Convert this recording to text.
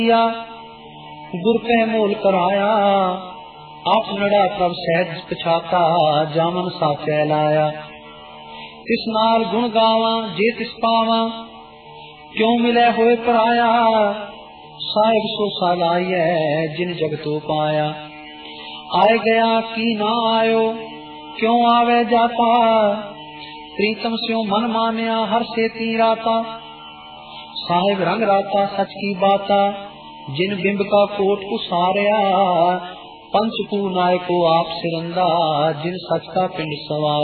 गुर कह मोल कराया, आप नड़ा प्रभ सहज पछाता, जामन साचे लाया। तिस नाल गुण गावा जे तिस पावा, क्यों मिले होए पराया। साहिब सो सालाइए जिन जगतो पाया, आए गया की ना आयो, क्यों आवे जाता। प्रीतम स्यों मन मान्या हर से तीराता, साहिब रंग राता सच की बाता। जिन बिंब का कोट उसारिया, पंचकू नायको आप सिरंदा, जिन सच का पिंड सवार।